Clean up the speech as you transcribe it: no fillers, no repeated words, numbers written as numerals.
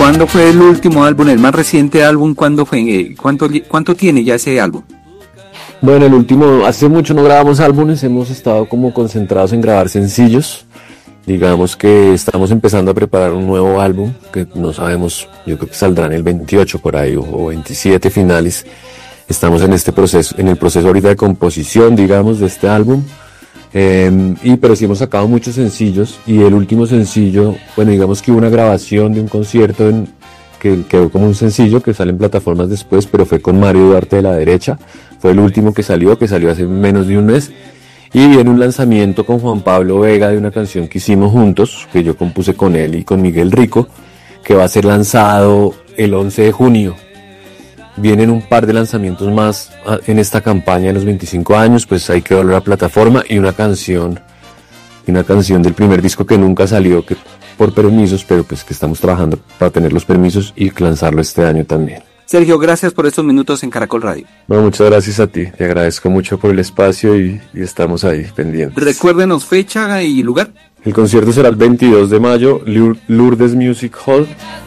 ¿Cuándo fue el último álbum, el más reciente álbum? ¿Cuándo fue? ¿Cuánto tiene ya ese álbum? Bueno, el último, hace mucho no grabamos álbumes, hemos estado como concentrados en grabar sencillos. Digamos que estamos empezando a preparar un nuevo álbum, que no sabemos, yo creo que saldrá en el 28 por ahí, o 27 finales. Estamos en el proceso ahorita de composición, digamos, de este álbum. Pero sí hemos sacado muchos sencillos, y el último sencillo, bueno, digamos que hubo una grabación de un concierto que quedó como un sencillo que sale en plataformas después, pero fue con Mario Duarte de La Derecha. Fue el último que salió hace menos de un mes. Y viene un lanzamiento con Juan Pablo Vega de una canción que hicimos juntos, que yo compuse con él y con Miguel Rico, que va a ser lanzado el 11 de junio. Vienen un par de lanzamientos más en esta campaña de los 25 años, pues hay que volver a plataforma, y una canción del primer disco que nunca salió, que por permisos, pero pues que estamos trabajando para tener los permisos y lanzarlo este año también. Sergio, gracias por estos minutos en Caracol Radio. Bueno, muchas gracias a ti, te agradezco mucho por el espacio y estamos ahí pendientes. Recuérdenos fecha y lugar. El concierto será el 22 de mayo, Lourdes Music Hall.